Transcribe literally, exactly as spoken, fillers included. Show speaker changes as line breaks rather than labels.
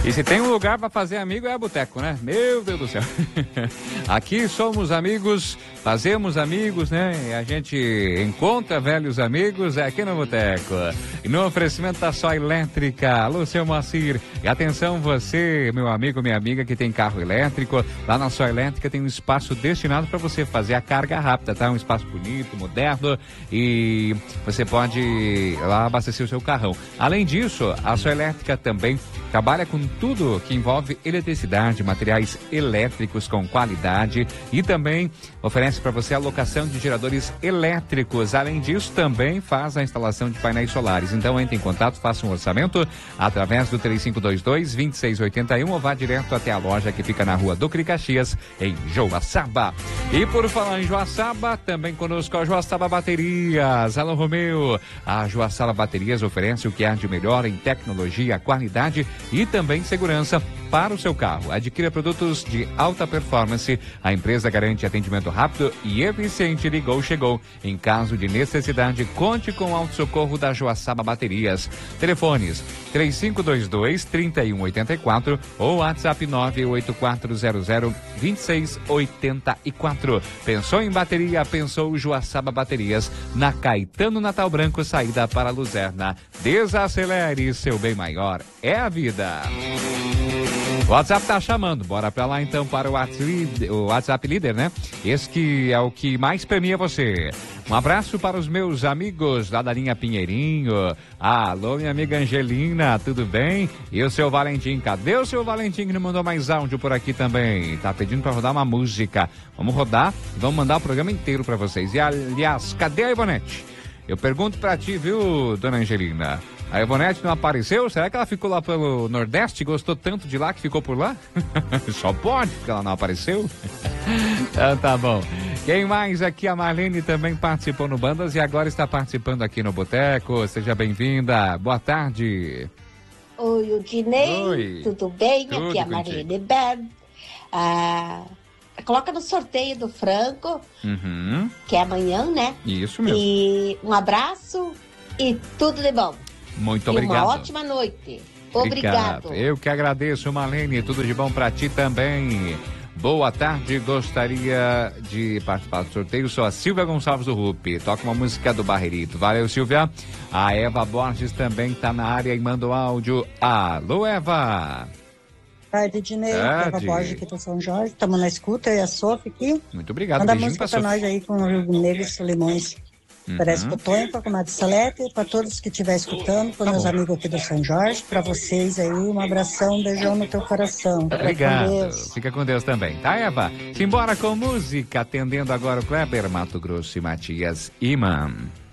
E se tem um lugar para fazer amigo é a boteco, né? Meu Deus do céu. Aqui somos amigos, fazemos amigos, né? E a gente encontra velhos amigos aqui no boteco. E no oferecimento da Só Elétrica. Alô, seu Moacir. E atenção você, meu amigo, minha amiga que tem carro elétrico. Lá na Só Elétrica tem um espaço destinado para você fazer a carga rápida, tá? Um espaço bonito, moderno. E você pode lá abastecer o seu carrão. Além disso, a Só Elétrica também trabalha com tudo que envolve eletricidade, materiais elétricos com qualidade e também oferece para você a locação de geradores elétricos. Além disso, também faz a instalação de painéis solares. Então, entre em contato, faça um orçamento através do três cinco dois dois, dois seis oito um ou vá direto até a loja que fica na rua Duque de Caxias, em Joaçaba. E por falar em Joaçaba, também conosco a Joaçaba Baterias. Alô, Romeu. A Joaçaba Baterias oferece o que há de melhor em tecnologia, qualidade e também segurança para o seu carro. Adquira produtos de alta performance. A empresa garante atendimento rápido e eficiente. Ligou, chegou. Em caso de necessidade, conte com o auto-socorro da Joaçaba Baterias. Telefones três cinco dois dois, três um oito quatro ou WhatsApp nove oito quatro zero zero, dois seis oito quatro. Pensou em bateria? Pensou Joaçaba Baterias, na Caetano Natal Branco, saída para Luzerna. Desacelere, seu bem maior é a vida. O WhatsApp tá chamando, bora pra lá então para o WhatsApp, o WhatsApp Líder, né? Esse que é o que mais premia você. Um abraço para os meus amigos lá da linha Pinheirinho. Alô, minha amiga Angelina, tudo bem? E o seu Valentim, cadê o seu Valentim que não mandou mais áudio por aqui também? Tá pedindo para rodar uma música. Vamos rodar e vamos mandar o programa inteiro para vocês. E aliás, cadê a Ivonete? Eu pergunto pra ti, viu, dona Angelina? A Ivonete não apareceu? Será que ela ficou lá pelo Nordeste? Gostou tanto de lá que ficou por lá? Só pode, porque ela não apareceu. Então tá bom. Quem mais aqui? A Marlene também participou no Bandas e agora está participando aqui no Boteco. Seja bem-vinda. Boa tarde.
Oi, o Dinei.
Oi.
Tudo bem?
Tudo
aqui é a Marlene Bern. Ah, coloca no sorteio do frango,
Uhum.
que é amanhã, né?
Isso mesmo.
E um abraço e tudo de bom.
Muito
e
obrigado.
uma ótima noite. Obrigado.
Obrigado. Eu que agradeço, Marlene. Tudo de bom pra ti também. Boa tarde, gostaria de participar do sorteio. Sou a Silvia Gonçalves do Rupi. Toca uma música do Barreirito. Valeu, Silvia. A Eva Borges também tá na área e manda o áudio. Alô, Eva.
Boa tarde, Dinei. Eva Borges aqui do São Jorge. Estamos na escuta, eu e a Sofia aqui.
Muito obrigado.
Manda
Beijinho
música
pra
pra nós aí com o Rio Negro e Solimões.
Uhum.
Parece que eu tô para a comadre Salete e para todos que estiverem escutando, para
Tá
meus
bom.
amigos aqui do São Jorge, para vocês aí, um abração, um beijão no teu coração. Fica
Obrigado.
com Deus.
Fica com Deus também, tá, Eva? Simbora com música, atendendo agora o Kleber Mato Grosso e Matias Iman.